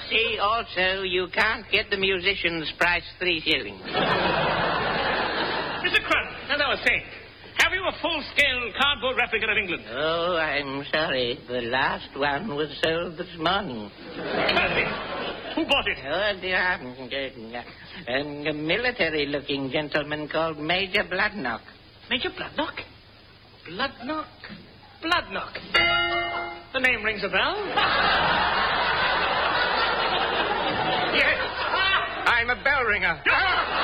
See, also, you can't get the musician's price 3 shillings. Mr. Crumb, as I was saying, have you a full-scale cardboard replica of England? Oh, I'm sorry. The last one was sold this morning. Who bought it? Oh, a military-looking gentleman called Major Bloodnock. Major Bloodnock? Bloodnock. The name rings a bell. Yes. I'm a bell ringer. You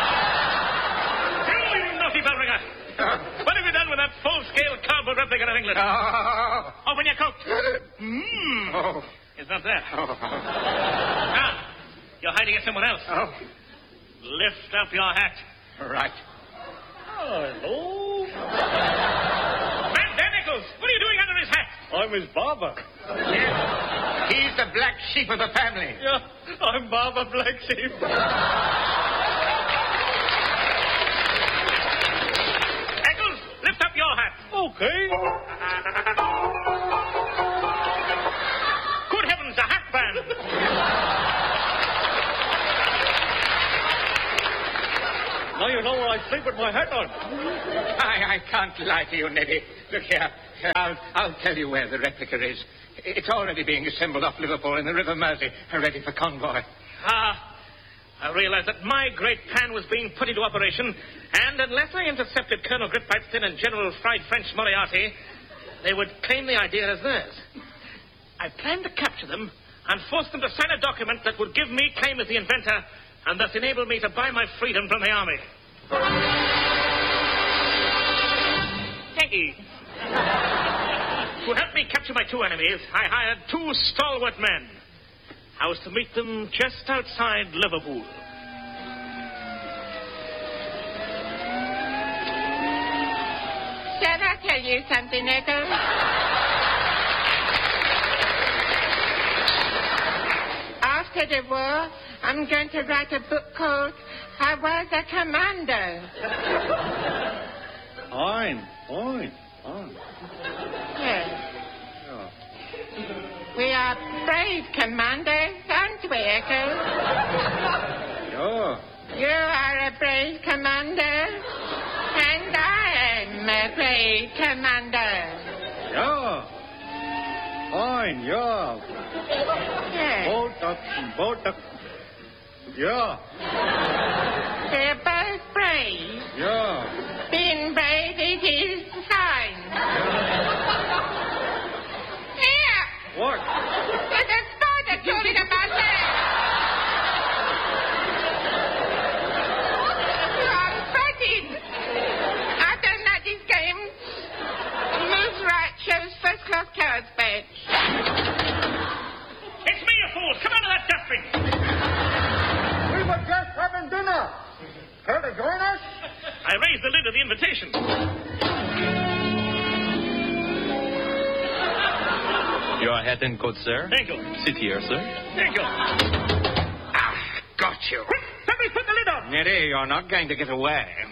naughty bell ringer. What have you done with that full-scale cardboard replica of England? Open your coat. It's not there. Now, you're hiding it somewhere else. Lift up your hat. Right. Hello. Man, Dan Nichols, what are you doing under his hat? I'm his barber. Yes. He's the black sheep of the family. Yeah, I'm Barber Black Sheep. Eccles, lift up your hat. Okay. Good heavens, a hat band. Now you know where I sleep with my hat on. I can't lie to you, Neddy. Look here. I'll tell you where the replica is. It's already being assembled off Liverpool in the River Mersey, ready for convoy. I realized that my great plan was being put into operation, and unless I intercepted Colonel Gritpipeston and General Fried French Moriarty, they would claim the idea as theirs. I planned to capture them and force them to sign a document that would give me claim as the inventor and thus enable me to buy my freedom from the army. Thank you. To help me capture my 2 enemies, I hired 2 stalwart men. I was to meet them just outside Liverpool. Shall I tell you something, Eccles? After the war, I'm going to write a book called I Was a Commando. Fine. Yes. We are brave commanders, aren't we, Eccles? Yeah. You are a brave commander, and I am a brave commander. Yeah. Fine, yeah. Yes. Both up. Yeah. They're both brave. Yeah. Being brave, it is fine. Here! What? There's a spider crawling up my leg. I'm frightened. I don't like this game. Moves right, shows first-class carrots badge. It's me, you fools! Come out of that dustbin! We were just having dinner. Care to join us? I raised the lid of the invitation. Your hat and coat, sir. Thank you. Sit here, sir. Thank you. Got you. Quick, somebody put the lid on. Neddy, you're not going to get away.